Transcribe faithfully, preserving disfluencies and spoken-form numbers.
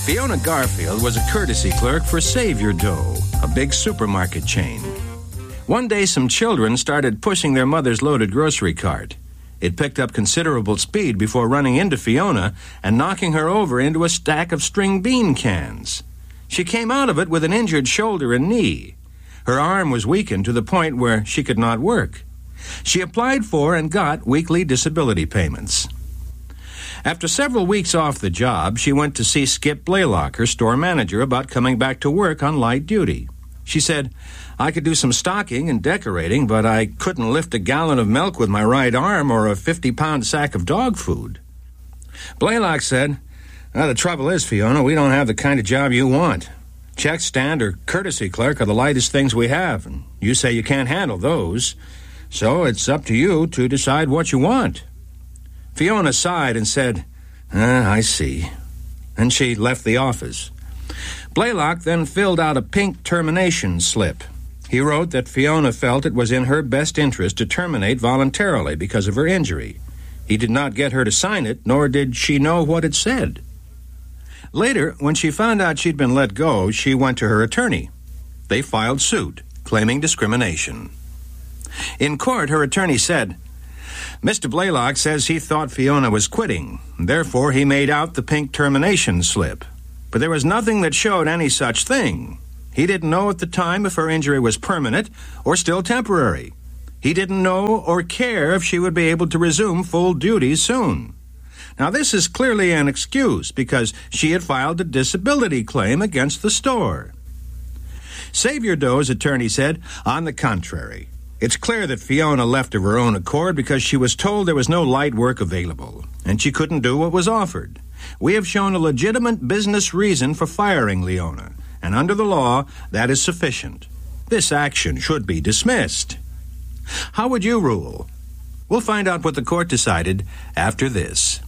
Fiona Garfield was a courtesy clerk for Save Your Dough, a big supermarket chain. One day, some children started pushing their mother's loaded grocery cart. It picked up considerable speed before running into Fiona and knocking her over into a stack of string bean cans. She came out of it with an injured shoulder and knee. Her arm was weakened to the point where she could not work. She applied for and got weekly disability payments. After several weeks off the job, she went to see Skip Blaylock, her store manager, about coming back to work on light duty. She said, "I could do some stocking and decorating, but I couldn't lift a gallon of milk with my right arm or a fifty-pound sack of dog food." Blaylock said, well, "The trouble is, Fiona, we don't have the kind of job you want. Check stand or courtesy clerk are the lightest things we have, and you say you can't handle those. So it's up to you to decide what you want." Fiona sighed and said, ah, I see. And she left the office. Blaylock then filled out a pink termination slip. He wrote that Fiona felt it was in her best interest to terminate voluntarily because of her injury. He did not get her to sign it, nor did she know what it said. Later, when she found out she'd been let go, she went to her attorney. They filed suit, claiming discrimination. In court, her attorney said, Mister Blaylock says he thought Fiona was quitting. Therefore, he made out the pink termination slip. But there was nothing that showed any such thing. He didn't know at the time if her injury was permanent or still temporary. He didn't know or care if she would be able to resume full duties soon. Now, this is clearly an excuse because she had filed a disability claim against the store. Save Your Dough's attorney said, on the contrary, it's clear that Fiona left of her own accord because she was told there was no light work available, and she couldn't do what was offered. We have shown a legitimate business reason for firing Leona, and under the law, that is sufficient. This action should be dismissed. How would you rule? We'll find out what the court decided after this.